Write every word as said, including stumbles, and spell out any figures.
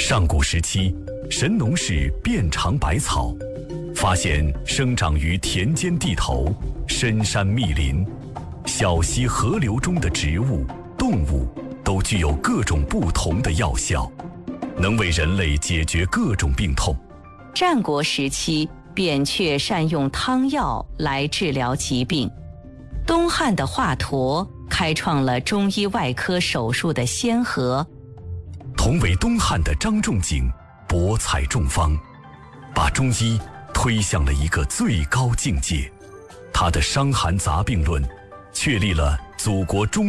上古时期，神农氏遍尝百草，发现生长于田间地头、深山密林、小溪河流中的植物、动物都具有各种不同的药效，能为人类解决各种病痛。 战国时期，扁鹊善用汤药来治疗疾病。东汉的华佗开创了中医外科手术的先河。 同为东汉的张仲景博采众方，把中医推向了一个最高境界。他的《伤寒杂病论》确立了祖国中